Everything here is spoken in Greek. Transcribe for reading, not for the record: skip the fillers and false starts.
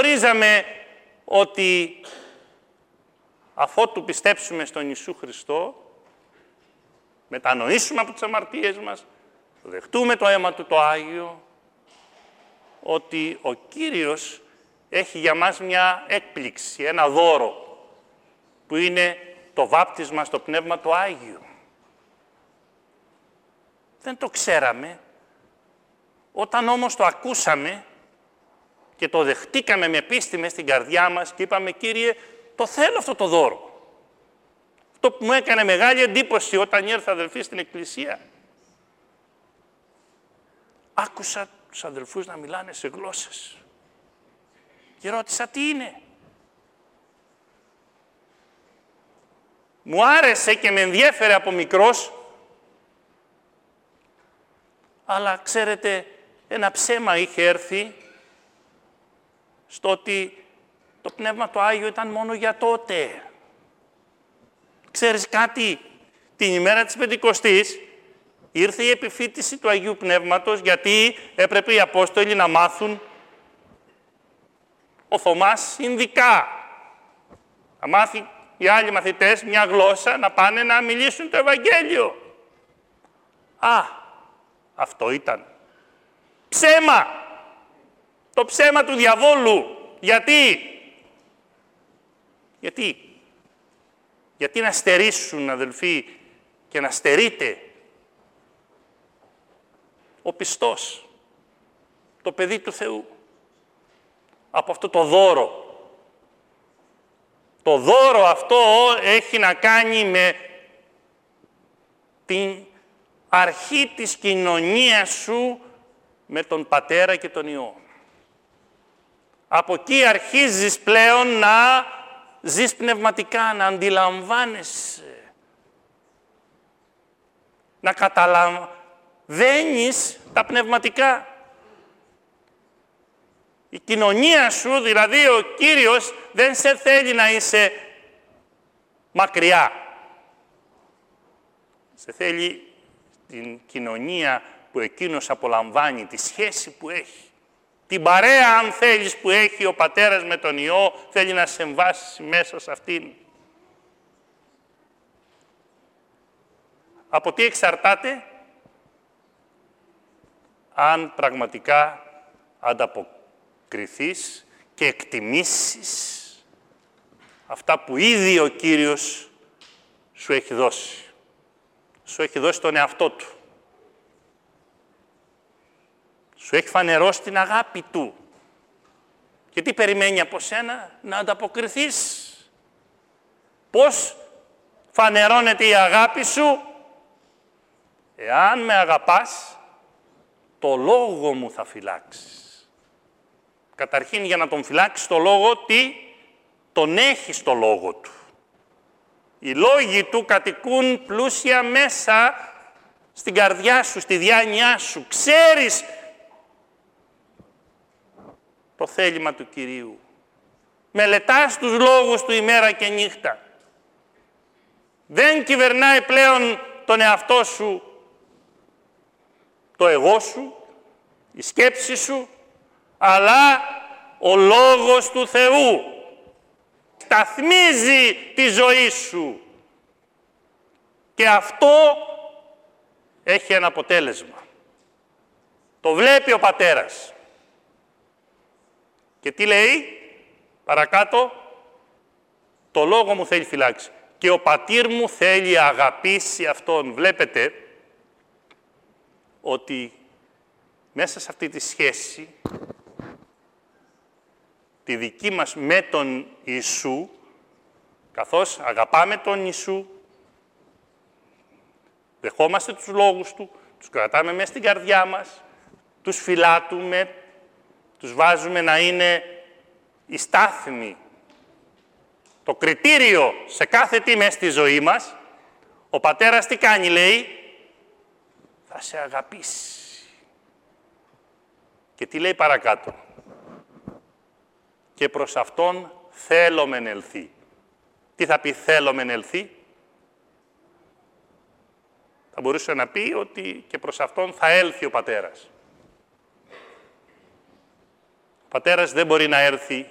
γνωρίζαμε ότι αφότου πιστέψουμε στον Ιησού Χριστό, μετανοήσουμε από τις αμαρτίες μας, δεχτούμε το αίμα Του το Άγιο, ότι ο Κύριος έχει για μας μια έκπληξη, ένα δώρο, που είναι το βάπτισμα στο Πνεύμα το Άγιο. Δεν το ξέραμε. Όταν όμως το ακούσαμε και το δεχτήκαμε με πίστη μες στην καρδιά μας και είπαμε, Κύριε, το θέλω αυτό το δώρο. Αυτό που μου έκανε μεγάλη εντύπωση όταν ήρθα, αδελφοί, στην Εκκλησία. Άκουσα τους αδελφούς να μιλάνε σε γλώσσες. Και ρώτησα, τι είναι. Μου άρεσε και με ενδιέφερε από μικρός, αλλά ξέρετε, ένα ψέμα είχε έρθει στο ότι το Πνεύμα το Άγιο ήταν μόνο για τότε. Ξέρεις κάτι, την ημέρα της Πεντηκοστής ήρθε η επιφύτηση του Αγίου Πνεύματος, γιατί έπρεπε οι Απόστολοι να μάθουν ο Θωμάς Ινδικά. Να μάθει οι άλλοι μαθητές μια γλώσσα, να πάνε να μιλήσουν το Ευαγγέλιο. Αυτό ήταν ψέμα. Το ψέμα του διαβόλου. Γιατί να στερήσουν, αδελφοί, και να στερείται ο πιστός, το παιδί του Θεού, από αυτό το δώρο. Το δώρο αυτό έχει να κάνει με την αρχή της κοινωνίας σου με τον Πατέρα και τον Υιό. Από εκεί αρχίζεις πλέον να ζεις πνευματικά, να αντιλαμβάνεσαι, να καταλαβαίνεις τα πνευματικά. Η κοινωνία σου, δηλαδή ο Κύριος, δεν σε θέλει να είσαι μακριά. Σε θέλει την κοινωνία που εκείνος απολαμβάνει, τη σχέση που έχει. Την παρέα, αν θέλεις, που έχει ο Πατέρας με τον Υιό, θέλει να σε εμβάσει μέσα σε αυτήν. Από τι εξαρτάται? Αν πραγματικά ανταποκριθείς και εκτιμήσεις αυτά που ήδη ο Κύριος σου έχει δώσει. Σου έχει δώσει τον εαυτό Του. Σου έχει φανερώσει την αγάπη Του. Και τι περιμένει από σένα? Να ανταποκριθείς. Πώς φανερώνεται η αγάπη σου? Εάν με αγαπάς, το λόγο μου θα φυλάξεις. Καταρχήν, για να τον φυλάξεις το λόγο, τον έχεις το λόγο Του. Οι λόγοι Του κατοικούν πλούσια μέσα στην καρδιά σου, στη διάνοιά σου. Ξέρεις το θέλημα του Κυρίου. Μελετάς τους λόγους Του ημέρα και νύχτα. Δεν κυβερνάει πλέον τον εαυτό σου, το εγώ σου, η σκέψη σου, αλλά ο Λόγος του Θεού σταθμίζει τη ζωή σου. Και αυτό έχει ένα αποτέλεσμα. Το βλέπει ο Πατέρας. Και τι λέει παρακάτω? Το λόγο μου θέλει φυλάξει. Και ο πατήρ μου θέλει αγαπήσει αυτόν. Βλέπετε ότι μέσα σε αυτή τη σχέση, τη δική μας με τον Ιησού, καθώς αγαπάμε τον Ιησού, δεχόμαστε τους λόγους Του, τους κρατάμε μέσα στην καρδιά μας, τους φυλάτουμε, τους βάζουμε να είναι η στάθμη, το κριτήριο σε κάθε τι μέσα στη ζωή μας, ο Πατέρας τι κάνει, λέει? Θα σε αγαπήσει. Και τι λέει παρακάτω? Και προς Αυτόν θέλομεν ελθεί. Τι θα πει θέλομεν ελθεί? Θα μπορούσε να πει ότι και προς Αυτόν θα έλθει ο Πατέρας. Ο Πατέρας δεν μπορεί να έρθει